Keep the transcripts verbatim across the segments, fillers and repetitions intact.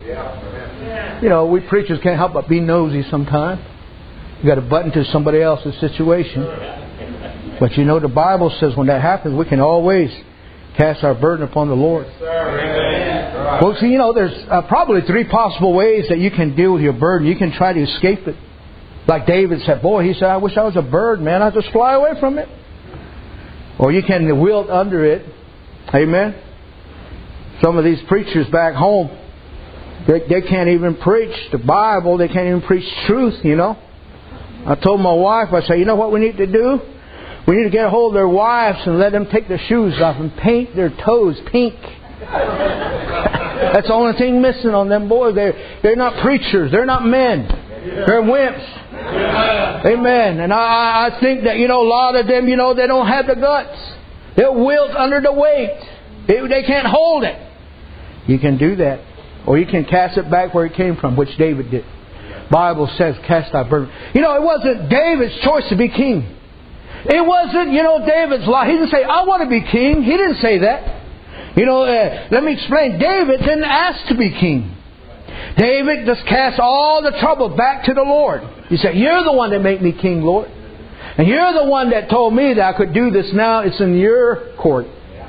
You know, we preachers can't help but be nosy sometimes. You got to button to somebody else's situation. But you know, the Bible says when that happens, we can always cast our burden upon the Lord. Well, see, you know, there's uh, probably three possible ways that you can deal with your burden. You can try to escape it. Like David said, boy, he said, I wish I was a bird, man. I'd just fly away from it. Or you can wilt under it. Amen. Some of these preachers back home, they, they can't even preach the Bible. They can't even preach truth, you know. I told my wife, I said, you know what we need to do? We need to get a hold of their wives and let them take their shoes off and paint their toes pink. That's the only thing missing on them boys. They're, they're not preachers. They're not men. They're wimps. Amen. And I, I think that, you know, a lot of them, you know, they don't have the guts. They'll wilt under the weight. They, they can't hold it. You can do that. Or you can cast it back where it came from, which David did. Bible says, cast thy burden. You know, it wasn't David's choice to be king. It wasn't, you know, David's life. He didn't say, I want to be king. He didn't say that. You know, uh, let me explain. David didn't ask to be king. David just cast all the trouble back to the Lord. He said, you're the one that made me king, Lord. And you're the one that told me that I could do this now. It's in your court.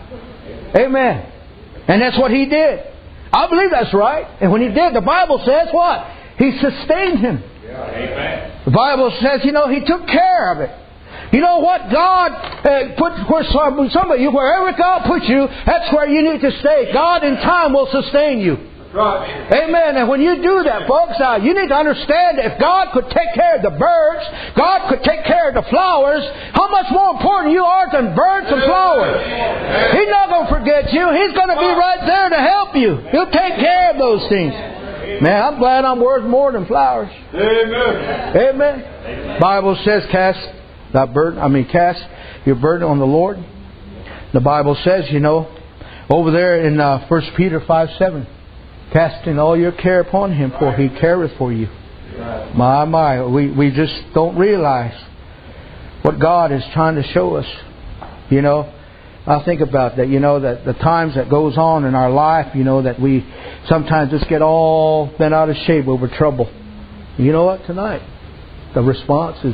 Amen. And that's what he did. I believe that's right. And when he did, the Bible says what? He sustained him. Amen. The Bible says, you know, He took care of it. You know what? God uh, put where some, some of you, wherever God puts you, that's where you need to stay. God in time will sustain you. Right. Amen. And when you do that, folks, uh, you need to understand that if God could take care of the birds, God could take care of the flowers, how much more important you are than birds and flowers. He's not going to forget you. He's going to be right there to help you. He'll take care of those things. Man, I'm glad I'm worth more than flowers. Amen. Amen. Bible says, cast thy burden, I mean, cast your burden on the Lord. The Bible says, you know, over there in uh, First Peter five seven, casting all your care upon Him, for He careth for you. My, my, we, we just don't realize what God is trying to show us. You know, I think about that, you know, that the times that goes on in our life, you know, that we sometimes just get all bent out of shape over trouble. You know what? Tonight, the response is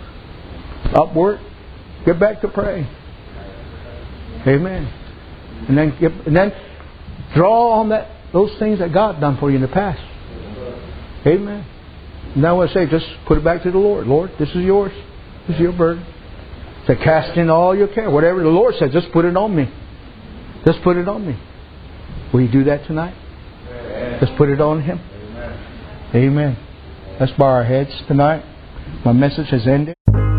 upward. Get back to praying. Amen. And then, get, and then draw on that those things that God done for you in the past. Amen. And now I want to say, just put it back to the Lord. Lord, this is yours. This is your burden. Say, cast in all your care. Whatever the Lord says, just put it on me. Just put it on me. Will you do that tonight? Amen. Just put it on Him. Amen. Amen. Let's bow our heads tonight. My message has ended.